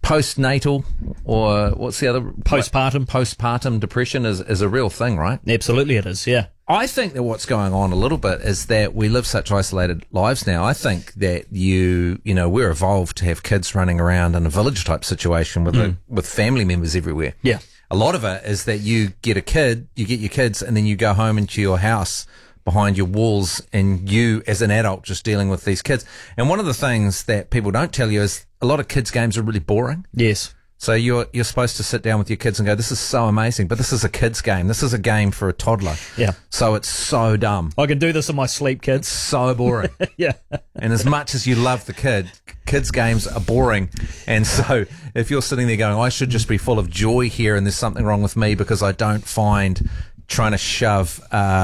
postnatal, or what's the other? Postpartum depression is a real thing, right? Absolutely it is, yeah. I think that what's going on a little bit is that we live such isolated lives now. I think that we're evolved to have kids running around in a village type situation with family members everywhere. Yeah. A lot of it is that you get your kids, and then you go home into your house behind your walls, and you as an adult just dealing with these kids. And one of the things that people don't tell you is a lot of kids' games are really boring. Yes. So you're supposed to sit down with your kids and go, this is so amazing, but this is a kid's game. This is a game for a toddler. Yeah. So it's so dumb. I can do this in my sleep, kids. It's so boring. Yeah. And as much as you love the kids' games are boring. And so if you're sitting there going, I should just be full of joy here and there's something wrong with me because I don't find trying to shove,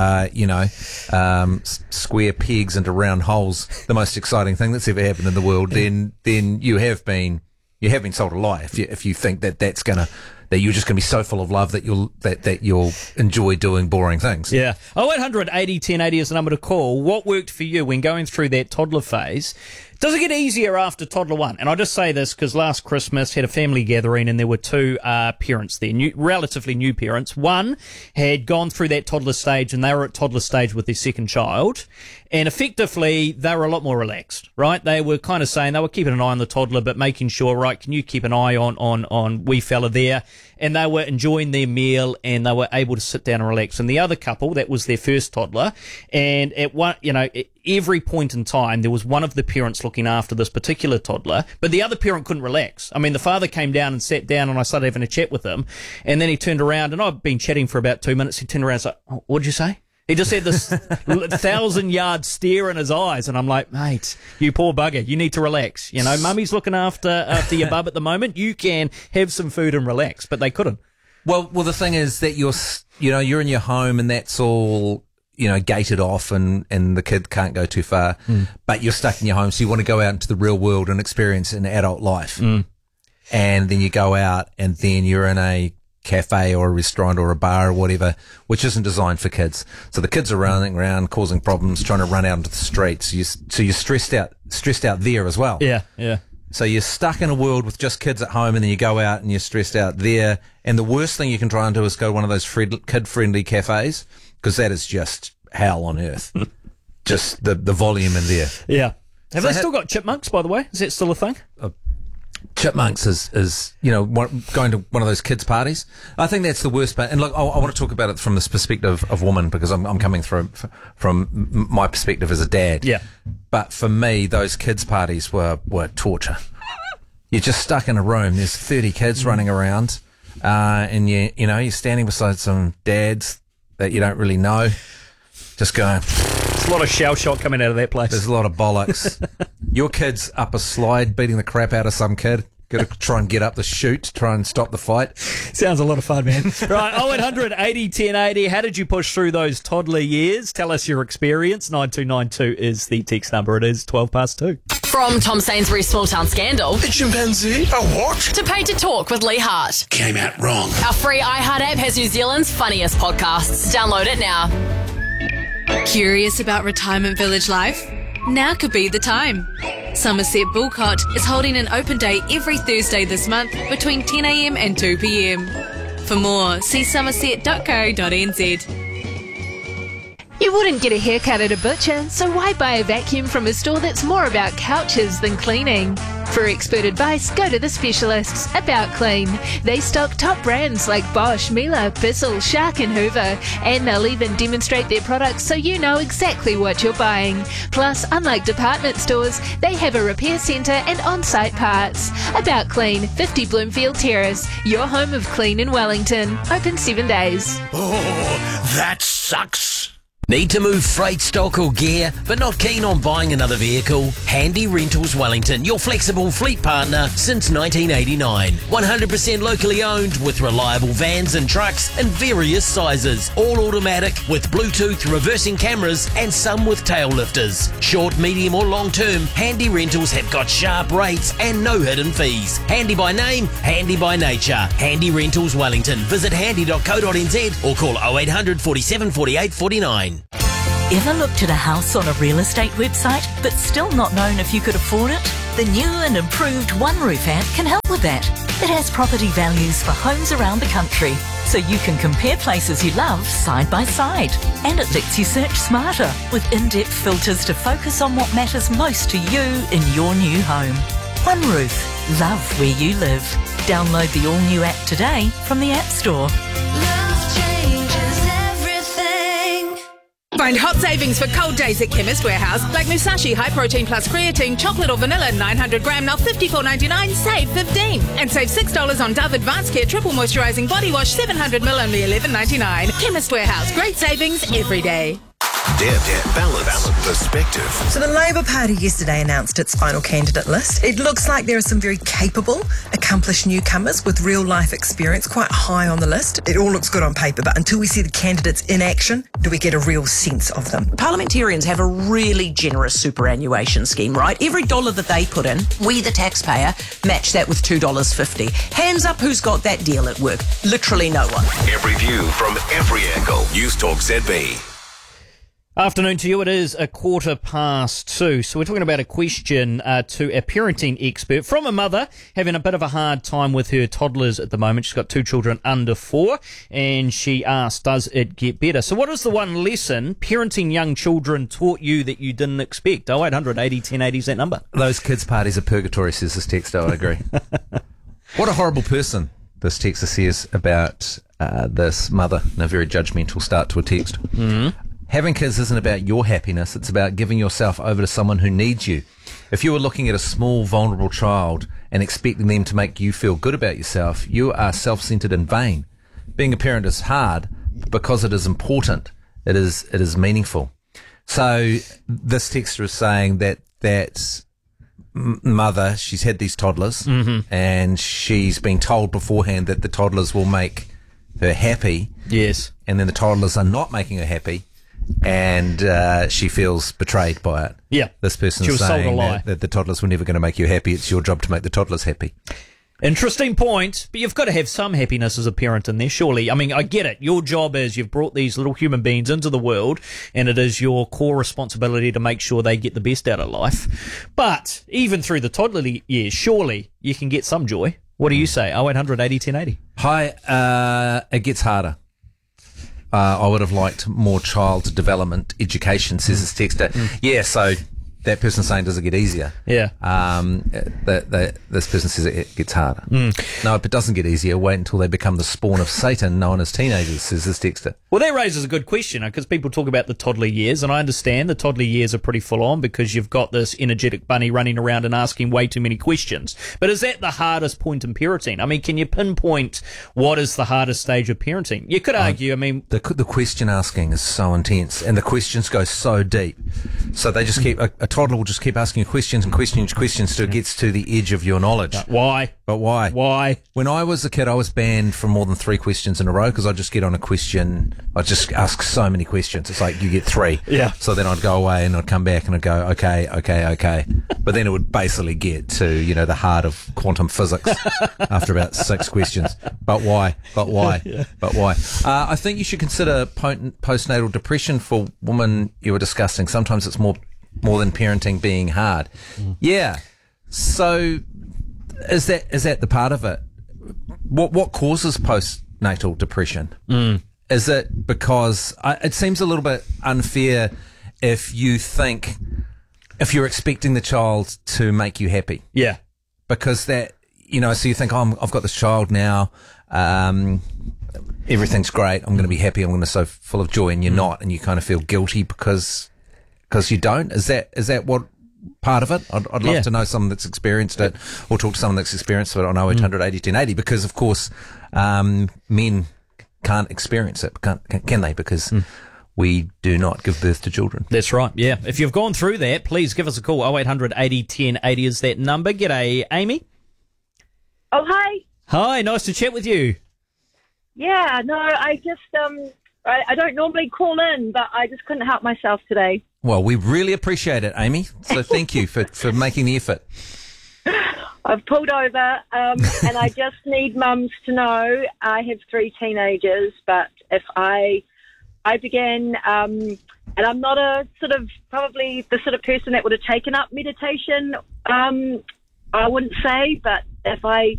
square pegs into round holes the most exciting thing that's ever happened in the world, then you have been sold a lie if you think that you're just gonna be so full of love that you'll enjoy doing boring things. Yeah. 0800 80 1080 is the number to call. What worked for you when going through that toddler phase? Does it get easier after toddler one? And I just say this because last Christmas had a family gathering and there were two parents there, relatively new parents. One had gone through that toddler stage and they were at toddler stage with their second child. And effectively, they were a lot more relaxed, right? They were kind of saying they were keeping an eye on the toddler, but making sure, right, can you keep an eye on wee fella there? And they were enjoying their meal and they were able to sit down and relax. And the other couple, that was their first toddler. And at every point in time, there was one of the parents looking after this particular toddler, but the other parent couldn't relax. I mean, the father came down and sat down and I started having a chat with him. And then he turned around and I've been chatting for about 2 minutes. He turned around and said, oh, what'd you say? He just had this 1,000-yard stare in his eyes, and I'm like, mate, you poor bugger, you need to relax. Mummy's looking after your bub at the moment. You can have some food and relax, but they couldn't. Well, the thing is that you're in your home and that's all gated off, and the kid can't go too far, but you're stuck in your home, so you want to go out into the real world and experience an adult life. And then you go out, and then you're in a cafe or a restaurant or a bar or whatever, which isn't designed for kids. So the kids are running around causing problems, trying to run out into the streets. So you're stressed out there as well. Yeah, yeah. So you're stuck in a world with just kids at home, and then you go out and you're stressed out there. And the worst thing you can try and do is go to one of those kid-friendly cafes, because that is just hell on earth. Just the volume in there. Yeah. Have they still got chipmunks, by the way? Is that still a thing? Chipmunks is going to one of those kids' parties. I think that's the worst part. And look, I want to talk about it from this perspective of woman, because I'm coming from my perspective as a dad. Yeah. But for me, those kids' parties were torture. You're just stuck in a room. There's 30 kids running around, and you're standing beside some dads that you don't really know, just going. There's a lot of shell shock coming out of that place. There's a lot of bollocks. Your kid's up a slide, beating the crap out of some kid. Got to try and get up the chute, try and stop the fight. Sounds a lot of fun, man. Right, 0800 80 1080. How did you push through those toddler years? Tell us your experience. 9292 is the text number. It is 2. From Tom Sainsbury's Small Town Scandal. A chimpanzee? A what? To Paid to Talk with Lee Hart. Came out wrong. Our free iHeart app has New Zealand's funniest podcasts. Download it now. Curious about retirement village life? Now could be the time. Somerset Bulcott is holding an open day every Thursday this month between 10am and 2pm. For more, see somerset.co.nz. You wouldn't get a haircut at a butcher, so why buy a vacuum from a store that's more about couches than cleaning? For expert advice, go to the specialists, About Clean. They stock top brands like Bosch, Miele, Bissell, Shark and Hoover, and they'll even demonstrate their products so you know exactly what you're buying. Plus, unlike department stores, they have a repair centre and on-site parts. About Clean, 50 Bloomfield Terrace, your home of clean in Wellington. Open 7 days. Oh, that sucks. Need to move freight, stock or gear, but not keen on buying another vehicle? Handy Rentals Wellington, your flexible fleet partner since 1989. 100% locally owned with reliable vans and trucks in various sizes. All automatic with Bluetooth reversing cameras and some with tail lifters. Short, medium or long term, Handy Rentals have got sharp rates and no hidden fees. Handy by name, handy by nature. Handy Rentals Wellington. Visit handy.co.nz or call 0800 47 48 49. Ever looked at a house on a real estate website but still not known if you could afford it? The new and improved One Roof app can help with that. It has property values for homes around the country, so you can compare places you love side by side. And it lets you search smarter with in-depth filters to focus on what matters most to you in your new home. One Roof. Love where you live. Download the all-new app today from the App Store. Find hot savings for cold days at Chemist Warehouse, like Musashi High Protein Plus Creatine, chocolate or vanilla, 900 gram, now $54.99, save $15. And save $6 on Dove Advanced Care Triple Moisturising Body Wash, 700ml, only $11.99. Chemist Warehouse, great savings every day. Balance, perspective. So the Labour Party yesterday announced its final candidate list. It looks like there are some very capable, accomplished newcomers with real-life experience quite high on the list. It all looks good on paper, but until we see the candidates in action, do we get a real sense of them? Parliamentarians have a really generous superannuation scheme, right? Every dollar that they put in, we, the taxpayer, match that with $2.50. Hands up who's got that deal at work. Literally no one. Every view from every angle. News Talk ZB. Afternoon to you. It is 2:15. So we're talking about a question to a parenting expert from a mother having a bit of a hard time with her toddlers at the moment. She's got 2 children under 4, and she asked, does it get better? So what is the one lesson parenting young children taught you that you didn't expect? 0800 80 1080 is that number. Those kids' parties are purgatory, says this texter. I agree. What a horrible person, this texter says about this mother, in a very judgmental start to a text. Mm-hmm. Having kids isn't about your happiness, it's about giving yourself over to someone who needs you. If you are looking at a small, vulnerable child and expecting them to make you feel good about yourself, you are self-centered in vain. Being a parent is hard because it is important. It is meaningful. So this texter is saying that mother, she's had these toddlers, and she's been told beforehand that the toddlers will make her happy. Yes. And then the toddlers are not making her happy. And she feels betrayed by it. Yeah. This person is saying that the toddlers were never going to make you happy. It's your job to make the toddlers happy. Interesting point, but you've got to have some happiness as a parent in there, surely. I mean, I get it. Your job is you've brought these little human beings into the world, and it is your core responsibility to make sure they get the best out of life. But even through the toddler years, surely you can get some joy. What do you say? 0800 80 1080. Hi, it gets harder. I would have liked more child development education, says this texter. Yeah, so that person saying, does it get easier? Yeah. This person says it gets harder. No, if it doesn't get easier, wait until they become the spawn of Satan known as teenagers, says this texter. Well, that raises a good question, because people talk about the toddler years, and I understand the toddler years are pretty full on because you've got this energetic bunny running around and asking way too many questions. But is that the hardest point in parenting? I mean, can you pinpoint what is the hardest stage of parenting? You could argue, I mean... The question asking is so intense, and the questions go so deep. So they just keep... A toddler will just keep asking you questions and questions till it gets to the edge of your knowledge. Why? But why? Why? When I was a kid, I was banned from more than 3 questions in a row because I'd just get on a question. I'd just ask so many questions. It's like, you get 3. Yeah. So then I'd go away and I'd come back and I'd go, okay. But then it would basically get to, the heart of quantum physics after about 6 questions. But why? Yeah. But why? I think you should consider postnatal depression for women you were discussing. Sometimes it's more than parenting being hard. Yeah. So is that the part of it? What causes postnatal depression? Is it because it seems a little bit unfair if you're expecting the child to make you happy? Yeah. Because that, so you think, oh, I've got this child now, everything's great, I'm going to be happy, I'm going to be so full of joy, and you're not, and you kind of feel guilty because you don't. Is that what part of it? I'd love to know someone that's experienced it, or talk to someone that's experienced it on 0800 80 1080, because of course men can't experience it, can they? Because we do not give birth to children. That's right, yeah. If you've gone through that, please give us a call. 0800 80 1080 is that number. G'day, Amy. Oh, hi. Hi, nice to chat with you. Yeah, no, I just, I don't normally call in, but I just couldn't help myself today. Well, we really appreciate it, Amy. So thank you for making the effort. I've pulled over, and I just need mums to know I have 3 teenagers, but if I began, and I'm not a probably the sort of person that would have taken up meditation I wouldn't say, but if I